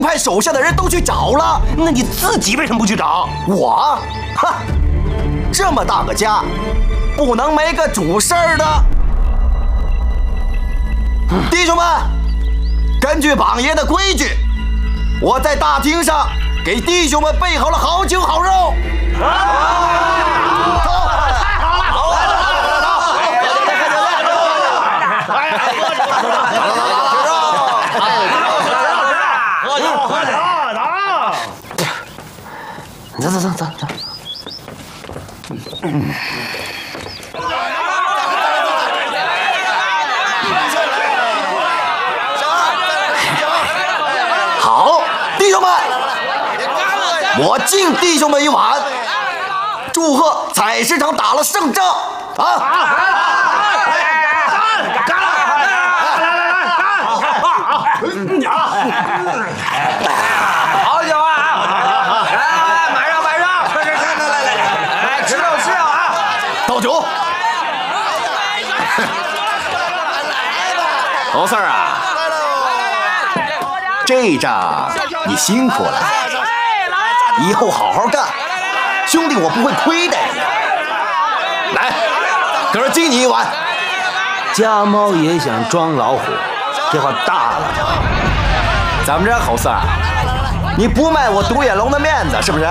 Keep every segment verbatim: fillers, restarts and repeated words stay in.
派手下的人都去找了， 那你自己为什么不去找？ 我，哈，这么大个家，不能没个主事儿的。弟兄们，根据榜爷的规矩，我在大厅上给弟兄们备好了好酒好肉。走，太好了！好，来了，来了，来了！走走走走走。嗯。好，弟兄们，我敬弟兄们一碗，祝贺采石场打了胜仗啊！ 好酒啊！哎，马上马上，快快快，来来来，来吃肉吃肉啊！ 倒酒。侯四儿啊，这一仗你辛苦了，以后好好干，兄弟我不会亏待你。来，哥儿敬你一碗。 家猫也想装老虎，这话大了。 怎么着，侯四儿？你不卖我独眼龙的面子是不是？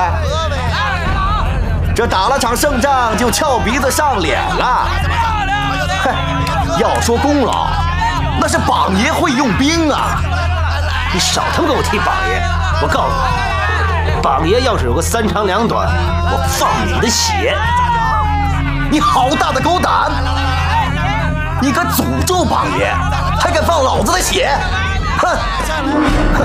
这打了场胜仗就翘鼻子上脸了？哼，要说功劳，那是榜爷会用兵啊！ 你少他妈给我提榜爷！我告诉你，榜爷要是有个三长两短，我放你的血！ 你好大的狗胆！你敢诅咒榜爷，还敢放老子的血？哼！哼！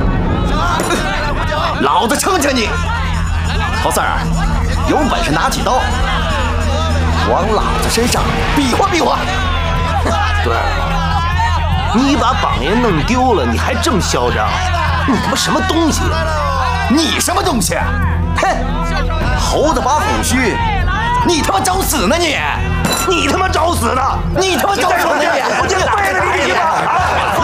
老子撑着你！侯四儿，有本事拿起刀，往老子身上比划比划！ 对了，你把榜爷弄丢了，你还这么嚣张？你他妈什么东西？ 你什么东西？哼！猴子拔虎须，你他妈找死呢你！ 你他妈找死呢！ 你他妈找死呢你！ 我就背了你一把！